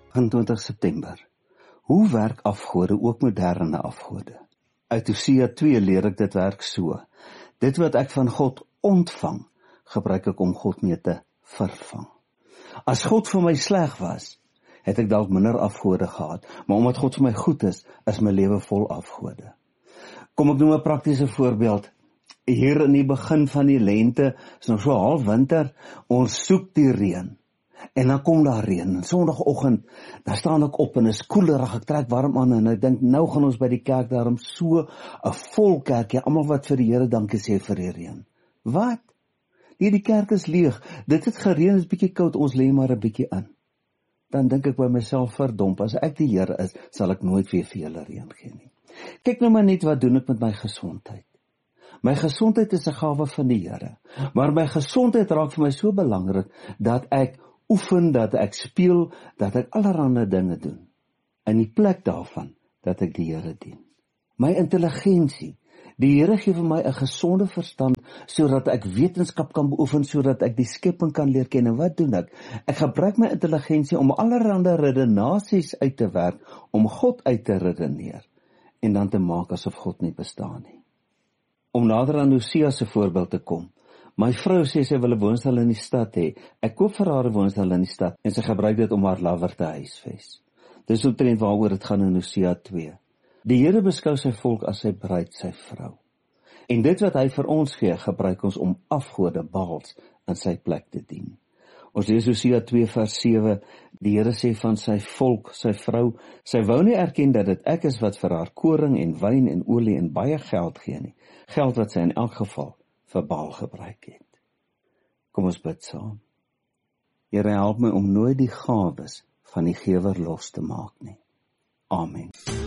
28 September. Hoe werk afgode, ook moderne afgode? Uit Hosea 2 leer ek dit werk so. Dit wat ek van God ontvang, gebruik ek om God mee te vervang. As God vir my sleg was, het ek dalk minder afgode gehad, maar omdat God vir my goed is my lewe vol afgode. Kom ek noem 'n praktiese voorbeeld. Hier in die begin van die lente, is nog so half winter, ons soek die reën. En dan kom daar reën, en sondagoggend, dan staan ek op en is koelerig, ek trek warm aan en ek dink, nou gaan ons by die kerk daarom so 'n vol kerk, almal wat vir die Here dankie sê vir die reën. Wat? Nee, die kerk is leeg, dit het gereën, is bietjie koud, ons lê maar 'n bietjie in. Dan dink ek by myself, verdomp, as ek die Here is, sal ek nooit weer vir julle reën gee nie. Kyk nou maar net, wat doen ek met my gesondheid? My gesondheid is 'n gawe van die Here, maar my gesondheid raak vir my so belangrik, dat ek oefen, dat ek speel, dat ek allerhande dinge doen, in die plek daarvan, dat ek die Here dien. My intelligensie, die Here gee vir my 'n gesonde verstand, sodat ek wetenskap kan beoefen, sodat ek die skepping kan leer ken. En wat doen ek? Ek gebruik my intelligensie om allerhande redenasies uit te werk, om God uit te redeneer, en dan te maak asof God nie bestaan nie. Om nader aan Hosea se voorbeeld te kom, my vrou sê sy wil 'n woonstel in die stad hê. Ek koop vir haar 'n woonstel in die stad en sy gebruik dit om haar lover te huisves. Dis omtrent waaroor dit gaan in Hosea 2. Die Here beskou sy volk as sy bruid, sy vrou. En dit wat hy vir ons gee, gebruik ons om afgode, Baals, in sy plek te dien. Ons lees Hosea 2 vers 7, die Here sê van sy volk, sy vrou, sy wou nie erken dat dit ek is wat vir haar koring en wyn en olie en baie geld gee nie. Geld wat sy in elk geval vir Baal gebruik het. Kom ons bid saam. Here, help my om nooit die gawes van die gewer los te maak nie. Amen.